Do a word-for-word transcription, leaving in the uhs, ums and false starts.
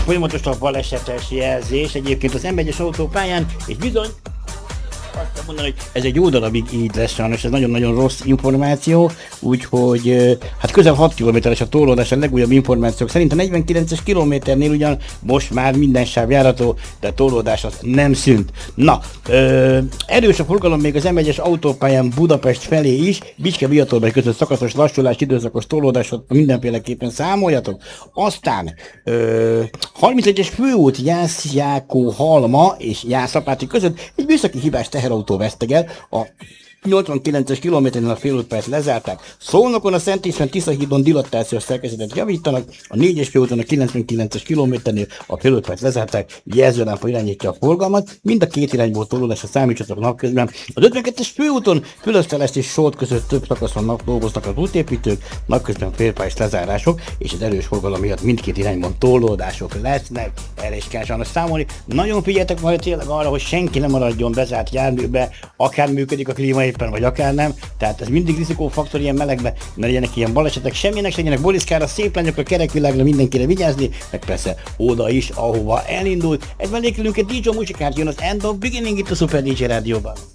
folyamatosan balesetes jelzés egyébként az em egyes autópályán, és bizony, azt kell mondani, hogy ez egy jó darabig így lesz sajnos, ez nagyon-nagyon rossz információ, úgyhogy hát közel hat kilométeres a torlódás, a legújabb információk szerint a negyvenkilences kilométernél ugyan most már minden sáv járható, de a torlódás az nem szűnt. Na, ö, erős a forgalom még az em egyes autópályán Budapest felé is, Bicske-Bihatorbágy között szakaszos lassulás, időszakos torlódásot mindenféleképpen számoljatok. Aztán ö, harmincegyes főút Jász-Jákó-Halma és Jász-Apáti között egy műszaki hibás teherautó vesztegel, a nyolcvankilences kilométernél a félútpályát lezárták. Szolnokon a Szent István Tisza-hídon dilattációs szerkezetet javítanak, a négyes főúton a kilencvenkilences kilométernél a félútpályát lezárták, jelzőlámpa irányítja a forgalmat, mind a két irányból torlódásra számítsatok napközben. Az ötvenkettes főúton Fülöp-Szelest és Solt között több szakaszon dolgoznak az útépítők, napközben félpályás lezárások, és az erős forgalom miatt mindkét irányban torlódások lesznek. Erre is kell sajnos számolni. Nagyon figyeljetek majd tényleg arra, hogy senki nem maradjon bezárt járműbe, akár működik a klíma éppen, vagy akár nem. Tehát ez mindig rizikófaktor ilyen melegbe, ne legyenek ilyen balesetek, semmilyenek legyenek boliszkára, szép lányokra, kerekvilágra, mindenkire vigyázni, meg persze oda is, ahova elindult. Egy vendégünk egy dé dzsé muzsikát, jön az End of Beginning itt a Super dé dzsé Rádióban.